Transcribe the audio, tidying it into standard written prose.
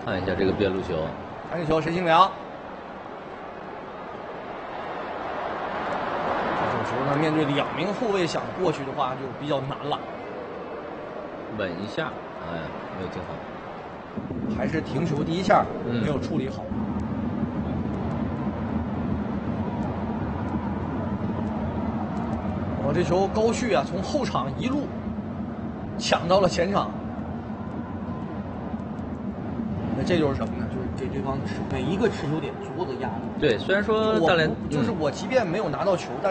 看一下这个边路球， 传球陈清凉。这球呢，面对2名后卫想过去的话就比较难了。 稳一下，哎，没有停好。 还是停球第一下没有处理好。这球高旭啊，从后场一路抢到了前场。那这就是什么呢？就是给对方每一个持球点足够的压力。 对，虽然说大连就是我即便没有拿到球，但